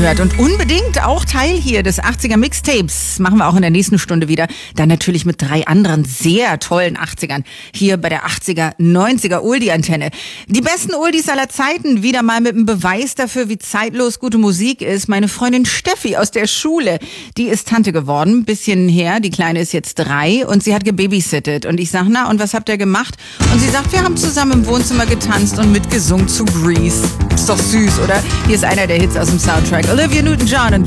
gehört und unbedingt auch Teil hier des 80er Mixtapes. Machen wir auch in der nächsten Stunde wieder. Dann natürlich mit 3 anderen sehr tollen 80ern. Hier bei der 80er, 90er Oldie-Antenne. Die besten Oldies aller Zeiten. Wieder mal mit einem Beweis dafür, wie zeitlos gute Musik ist. Meine Freundin Steffi aus der Schule, die ist Tante geworden. Bisschen her. Die Kleine ist jetzt 3 und sie hat gebabysittet. Und ich sag, na, und was habt ihr gemacht? Und sie sagt, wir haben zusammen im Wohnzimmer getanzt und mitgesungen zu Grease. Ist doch süß, oder? Hier ist einer der Hits aus dem Soundtrack. Olivia Newton-John und